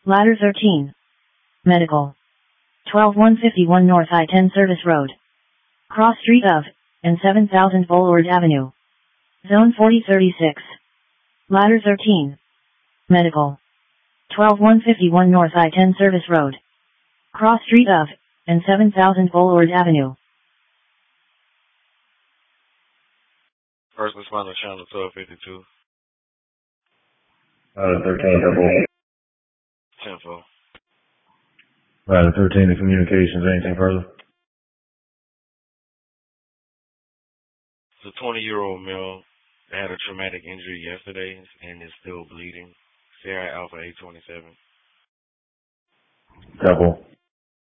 Ladder 13. Medical. 12151 North I-10 Service Road. Cross Street of, and 7000 Boulevard Avenue. Zone 4036. Ladder 13. Medical. 12151 North I-10 Service Road. Cross Street of, and 7000 Boulevard Avenue. First responder channel 1252. Ladder 13, double. 10-4. Ladder 13 to communications, anything further? It's a 20-year-old male that had a traumatic injury yesterday and is still bleeding. Sierra Alpha 827. Double.